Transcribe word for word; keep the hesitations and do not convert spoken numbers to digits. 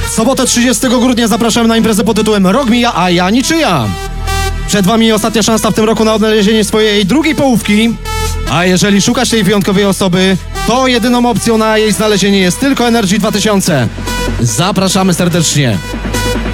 W sobotę trzydziestego grudnia zapraszamy na imprezę pod tytułem Rok mija, a ja niczyja. Przed wami ostatnia szansa w tym roku na odnalezienie swojej drugiej połówki. A jeżeli szukasz tej wyjątkowej osoby, to jedyną opcją na jej znalezienie jest tylko Energy dwa tysiące. Zapraszamy serdecznie.